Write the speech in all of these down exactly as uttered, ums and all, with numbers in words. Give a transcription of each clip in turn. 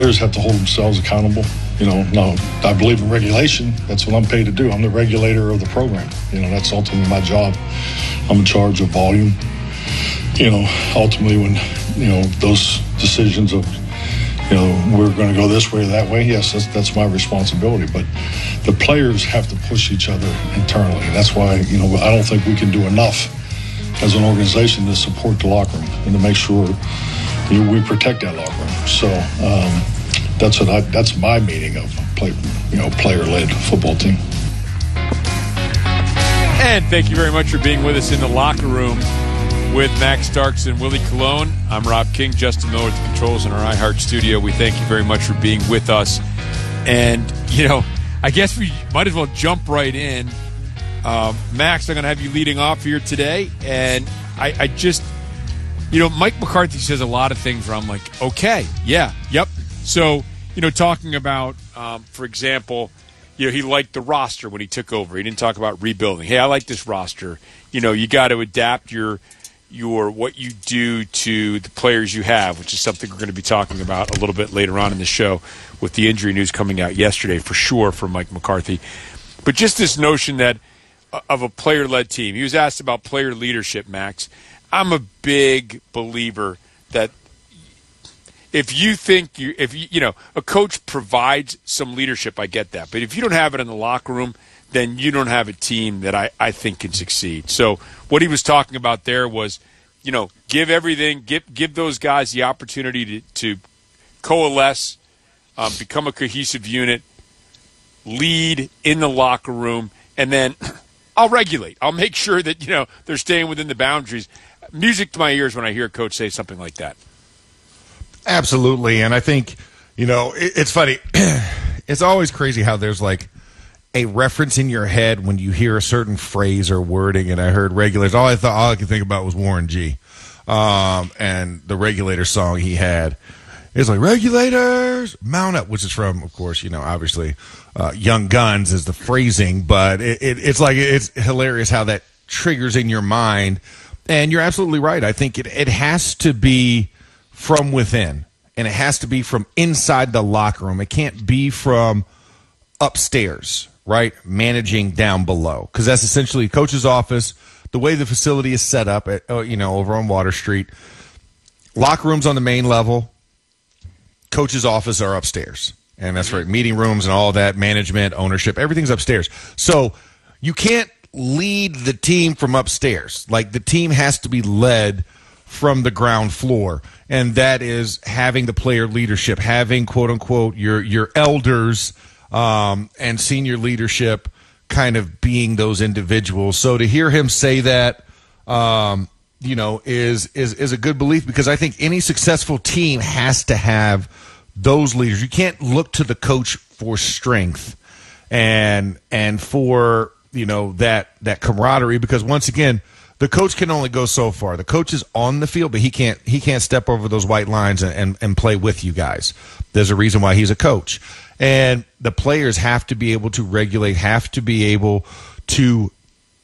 Players have to hold themselves accountable. You know, no, I believe in regulation. That's what I'm paid to do. I'm the regulator of the program. You know, that's ultimately my job. I'm in charge of volume. You know, ultimately when, you know, those decisions of, you know, we're going to go this way or that way, yes, that's, that's my responsibility. But the players have to push each other internally. That's why, you know, I don't think we can do enough as an organization to support the locker room and to make sure you know, we protect that locker room. So um, that's what I, that's my meaning of play, you know, player-led football team. And thank you very much for being with us in the locker room with Max Starks and Willie Colon. I'm Rob King, Justin Miller with the controls in our iHeart studio. We thank you very much for being with us. And, you know, I guess we might as well jump right in. Uh, Max, I'm going to have you leading off here today. And I, I just, you know, Mike McCarthy says a lot of things where I'm like, okay, yeah, yep. So, you know, talking about, um, for example, you know, he liked the roster when he took over. He didn't talk about rebuilding. Hey, I like this roster. You know, you got to adapt your your what you do to the players you have, which is something we're going to be talking about a little bit later on in the show with the injury news coming out yesterday for sure from Mike McCarthy. But just this notion that of a player-led team. He was asked about player leadership, Max. I'm a big believer that if you think you, if you, you know, a coach provides some leadership, I get that. But if you don't have it in the locker room, then you don't have a team that I, I think can succeed. So what he was talking about there was, you know, give everything, give give those guys the opportunity to, to coalesce, um, become a cohesive unit, lead in the locker room, and then I'll regulate. I'll make sure that, you know, they're staying within the boundaries. Music to my ears when I hear a coach say something like that. Absolutely, and I think, you know, it, it's funny. It's always crazy how there's like a reference in your head when you hear a certain phrase or wording. And I heard regulators. All I thought, all I could think about was Warren G, um, and the Regulator song he had. It's like regulators mount up, which is from, of course, you know, obviously, uh, Young Guns is the phrasing, but it, it, it's like it's hilarious how that triggers in your mind. And you're absolutely right. I think it it has to be from within, and it has to be from inside the locker room. It can't be from upstairs, right? Managing down below, because that's essentially coach's office. The way the facility is set up, at, you know, over on Water Street, locker rooms on the main level, coach's office are upstairs, and that's right. Meeting rooms and all that, management, ownership, everything's upstairs. So you can't lead the team from upstairs. Like, the team has to be led from the ground floor, and that is having the player leadership, having quote unquote your your elders um, and senior leadership kind of being those individuals. So to hear him say that, um, you know, is is is a good belief, because I think any successful team has to have those leaders. You can't look to the coach for strength and and for, you know, that that camaraderie, because once again, the coach can only go so far. The coach is on the field, but he can't he can't step over those white lines and, and, and play with you guys. There's a reason why he's a coach. And the players have to be able to regulate, have to be able to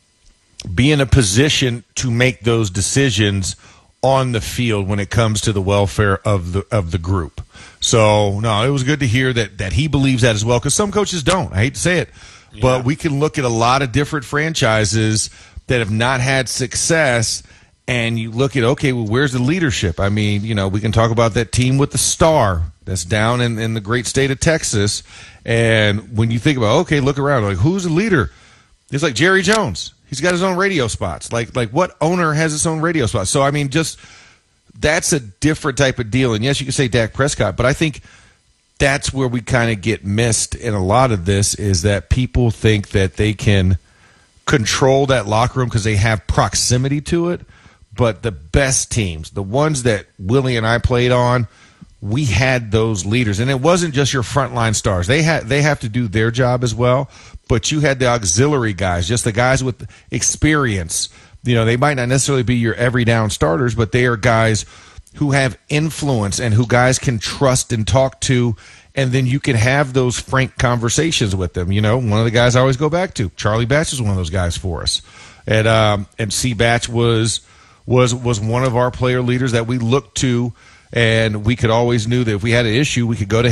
be in a position to make those decisions on the field when it comes to the welfare of the of the group. So, no, it was good to hear that that he believes that as well, because some coaches don't. I hate to say it, yeah. But we can look at a lot of different franchises that have not had success, and you look at, okay, well, where's the leadership? I mean, you know, we can talk about that team with the star that's down in, in the great state of Texas, and when you think about, okay, look around, like, who's the leader? It's like Jerry Jones. He's got his own radio spots. Like, like what owner has his own radio spots? So, I mean, just that's a different type of deal. And, yes, you can say Dak Prescott, but I think that's where we kind of get missed in a lot of this, is that people think that they can control that locker room because they have proximity to it. But the best teams, the ones that Willie and I played on, we had those leaders. And it wasn't just your frontline stars. They had they have to do their job as well. But you had the auxiliary guys, just the guys with experience. You know, they might not necessarily be your every down starters, but they are guys who have influence and who guys can trust and talk to. And then you can have those frank conversations with them. You know, one of the guys I always go back to, Charlie Batch, is one of those guys for us. And um, and C. Batch was was was one of our player leaders that we looked to, and we could always knew that if we had an issue, we could go to him.